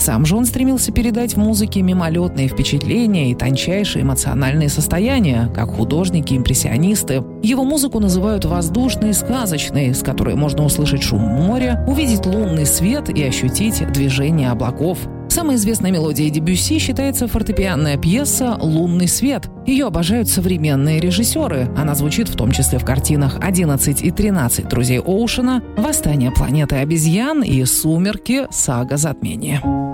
Сам же он стремился передать в музыке мимолетные впечатления и тончайшие эмоциональные состояния, как художники-импрессионисты. Его музыку называют воздушной и сказочной, с которой можно услышать шум моря, увидеть лунный свет и ощутить движение облаков. Самой известной мелодией Дебюсси считается фортепианная пьеса «Лунный свет». Ее обожают современные режиссеры. Она звучит в том числе в картинах «11 и 13 друзей Оушена», «Восстание планеты обезьян» и «Сумерки. Сага затмения».